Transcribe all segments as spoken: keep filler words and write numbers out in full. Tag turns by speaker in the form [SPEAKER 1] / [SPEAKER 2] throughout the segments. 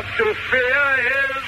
[SPEAKER 1] have to fear is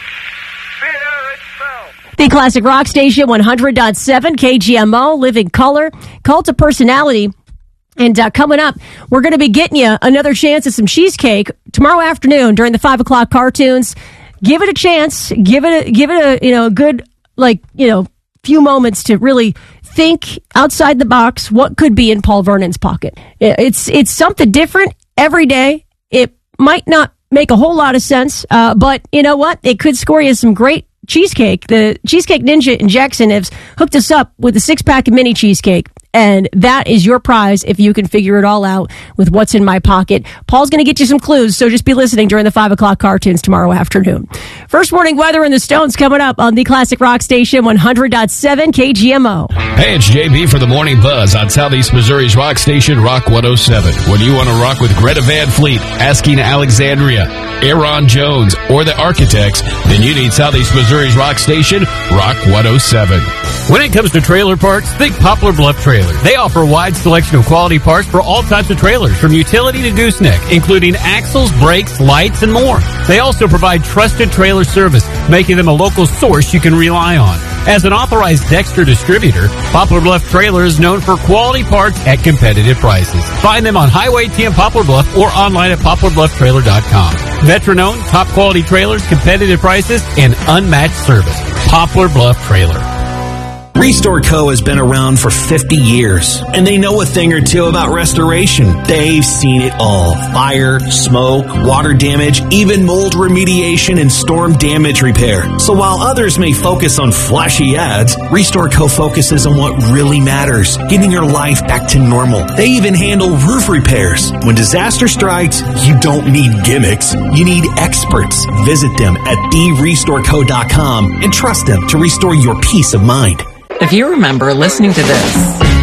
[SPEAKER 1] fear itself.
[SPEAKER 2] The Classic Rock Station, one hundred point seven K G M O, Living Color, Cult of Personality. And uh, coming up, we're going to be getting you another chance at some cheesecake tomorrow afternoon during the five o'clock cartoons. Give it a chance. Give it a, give it a, you know, a good, like, you know, few moments to really think outside the box. What could be in Paul Vernon's pocket? It's, it's something different every day. It might not make a whole lot of sense, uh, but you know what? It could score you some great cheesecake. The Cheesecake Ninja in Jackson has hooked us up with a six pack of mini cheesecake. And that is your prize if you can figure it all out with what's in my pocket. Paul's going to get you some clues, so just be listening during the five o'clock cartoons tomorrow afternoon. First warning weather in the Stones coming up on the Classic Rock Station, one hundred point seven K G M O.
[SPEAKER 3] Hey, it's J B for the Morning Buzz on Southeast Missouri's Rock Station, Rock one oh seven. When you want to rock with Greta Van Fleet, Asking Alexandria, Aaron Jones, or the Architects, then you need Southeast Missouri's Rock Station, Rock one oh seven.
[SPEAKER 4] When it comes to trailer parts, think Poplar Bluff Trailers. They offer a wide selection of quality parts for all types of trailers, from utility to gooseneck, including axles, brakes, lights, and more. They also provide trusted trailer service, making them a local source you can rely on. As an authorized Dexter distributor, Poplar Bluff Trailer is known for quality parts at competitive prices. Find them on Highway ten Poplar Bluff or online at poplar bluff trailer dot com. Veteran-owned, top-quality trailers, competitive prices, and unmatched service. Poplar Bluff Trailer.
[SPEAKER 5] Restore Co. has been around for fifty years, and they know a thing or two about restoration. They've seen it all. Fire, smoke, water damage, even mold remediation and storm damage repair. So while others may focus on flashy ads, Restore Co. focuses on what really matters, getting your life back to normal. They even handle roof repairs. When disaster strikes, you don't need gimmicks. You need experts. Visit them at the restore co dot com and trust them to restore your peace of mind.
[SPEAKER 6] If you remember listening to this,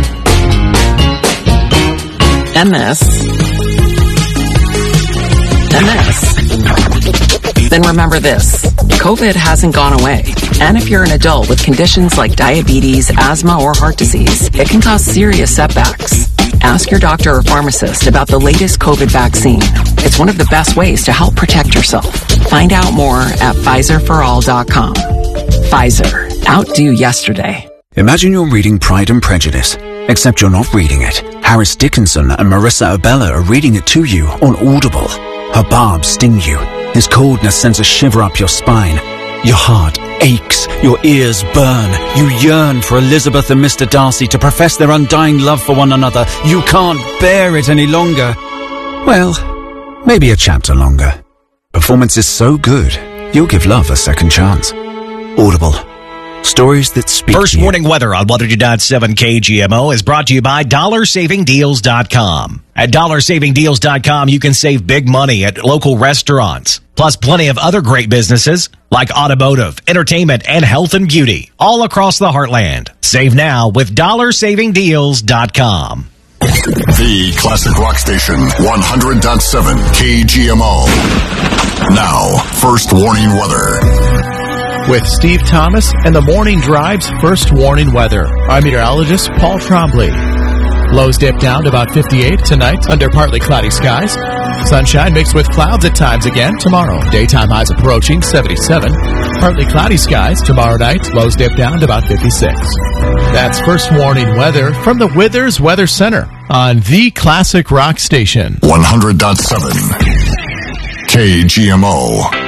[SPEAKER 6] and this, and this, then remember this. COVID hasn't gone away. And if you're an adult with conditions like diabetes, asthma, or heart disease, it can cause serious setbacks. Ask your doctor or pharmacist about the latest COVID vaccine. It's one of the best ways to help protect yourself. Find out more at Pfizer for all dot com. Pfizer. Outdo yesterday.
[SPEAKER 7] Imagine you're reading Pride and Prejudice, except you're not reading it. Harris Dickinson and Marissa Abella are reading it to you on Audible. Her barbs sting you. His coldness sends a shiver up your spine. Your heart aches. Your ears burn. You yearn for Elizabeth and Mister Darcy to profess their undying love for one another. You can't bear it any longer. Well, maybe a chapter longer. Performance is so good, you'll give love a second chance. Audible. Stories that speak
[SPEAKER 8] First
[SPEAKER 7] to you.
[SPEAKER 8] warning weather on one hundred point seven K G M O is brought to you by dollar saving deals dot com. At dollar saving deals dot com, you can save big money at local restaurants, plus plenty of other great businesses like automotive, entertainment, and health and beauty all across the heartland. Save now with dollar saving deals dot com.
[SPEAKER 9] The Classic Rock Station, one hundred point seven K G M O. Now, first warning weather.
[SPEAKER 10] With Steve Thomas and the Morning Drive's first warning weather. I'm meteorologist Paul Trombley. Lows dip down to about fifty-eight tonight under partly cloudy skies. Sunshine mixed with clouds at times again tomorrow. Daytime highs approaching seventy-seven. Partly cloudy skies tomorrow night. Lows dip down to about fifty-six. That's first warning weather from the Withers Weather Center on the Classic Rock Station.
[SPEAKER 9] one hundred point seven K G M O.